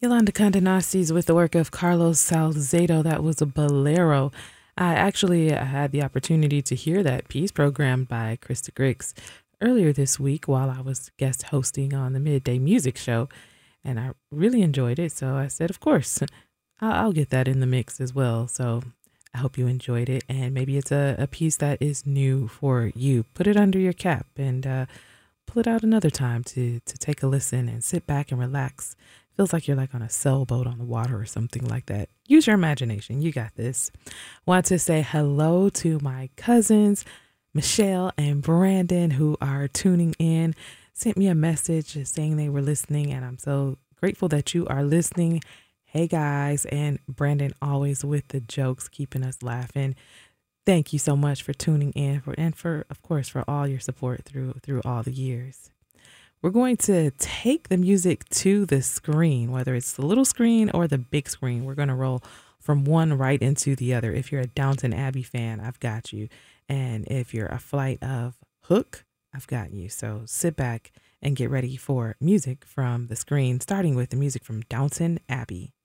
Yolanda Condenastis with the work of Carlos Salcedo. That was a bolero. I actually had the opportunity to hear that piece programmed by Krista Griggs earlier this week while I was guest hosting on the Midday Music Show, and I really enjoyed it. So I said, of course, I'll get that in the mix as well. So I hope you enjoyed it, and maybe it's a piece that is new for you. Put it under your cap and pull it out another time to take a listen and sit back and relax. Feels like you're like on a sailboat on the water or something like that. Use your imagination. You got this. Want to say hello to my cousins, Michelle and Brandon, who are tuning in. Sent me a message saying they were listening, and I'm so grateful that you are listening. Hey guys, and Brandon always with the jokes, keeping us laughing. Thank you so much for tuning in for of course for all your support through all the years. We're going to take the music to the screen, whether it's the little screen or the big screen. We're going to roll from one right into the other. If you're a Downton Abbey fan, I've got you. And if you're a Flight of Hook, I've got you. So sit back and get ready for music from the screen, starting with the music from Downton Abbey.